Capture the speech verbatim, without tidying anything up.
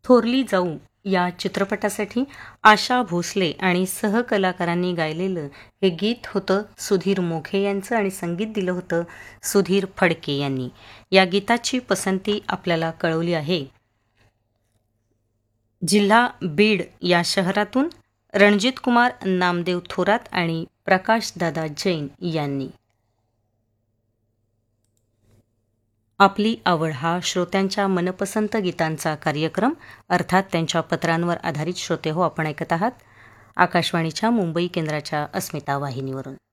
थोरली जाऊ या चित्रपटासाठी आशा भोसले आणि सहकलाकारांनी गायलेलं हे गीत होतं सुधीर मोघे यांचं आणि संगीत दिलं होतं सुधीर फडके यांनी. या गीताची पसंती आपल्याला कळवली आहे जिल्हा बीड या शहरातून रणजित कुमार नामदेव थोरात आणि प्रकाशदादा जैन यांनी. आपली आवड हा श्रोत्यांच्या मनपसंत गीतांचा कार्यक्रम, अर्थात त्यांच्या पत्रांवर आधारित. श्रोते हो, आपण ऐकत आहात आकाशवाणीच्या मुंबई केंद्राच्या अस्मिता वाहिनीवरून.